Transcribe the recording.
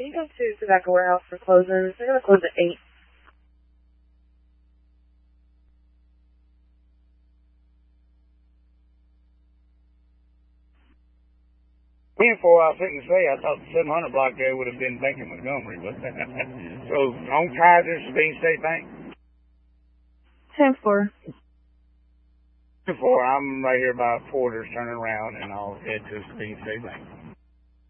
Can you come to Tobacco Warehouse for closing? They're going to close at 8. 10-4, I was thinking to say, I thought the 700 block there would have been Bank of Montgomery, but so on Kaiser, Sabine State Bank. 10-4. 10-4, I'm right here by Porter's turning around, and I'll head to Sabine State Bank.